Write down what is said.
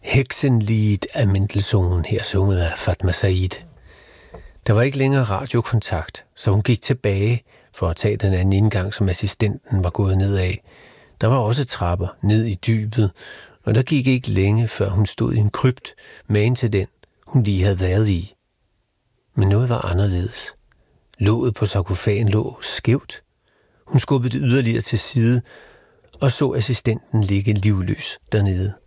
Heksenlied af Mendelssohn, her sunget af Fatma Said. Der var ikke længere radiokontakt, så hun gik tilbage for at tage den anden indgang, som assistenten var gået ned af. Der var også trapper ned i dybet, og der gik ikke længe, før hun stod i en krypt, magen til den, hun lige havde været i. Men noget var anderledes. Låget på sarkofagen lå skævt. Hun skubbede det yderligere til side og så assistenten ligge livløs dernede.